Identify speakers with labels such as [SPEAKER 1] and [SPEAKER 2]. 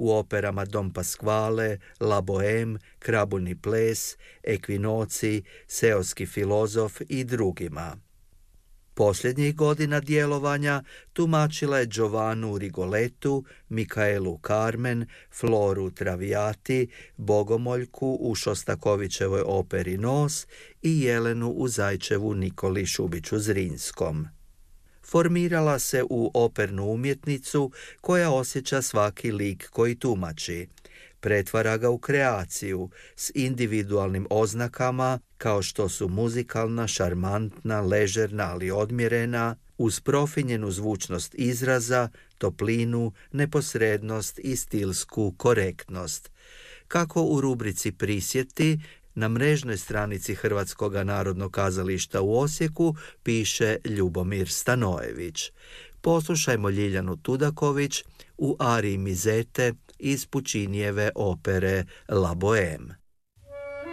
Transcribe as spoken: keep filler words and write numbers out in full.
[SPEAKER 1] u operama Don Pasquale, La Bohème, Krabuni ples, Ekvinoci, Seoski filozof i drugima. Posljednjih godina djelovanja tumačila je Giovannu Rigolettu, Mikaelu Carmen, Floru Traviati, Bogomoljku u Šostakovićevoj operi Nos i Jelenu u Zajčevu Nikoli Šubiću Zrinskom. Formirala se u opernu umjetnicu koja osjeća svaki lik koji tumači. Pretvara ga u kreaciju s individualnim oznakama kao što su muzikalna, šarmantna, ležerna ali odmjerena, uz profinjenu zvučnost izraza, toplinu, neposrednost i stilsku korektnost. Kako u rubrici Prisjeti na mrežnoj stranici Hrvatskog narodnog kazališta u Osijeku piše Ljubomir Stanojević. Poslušajmo Ljiljanu Tudaković u ariji Mizete iz Pučinijeve opere La Bohème.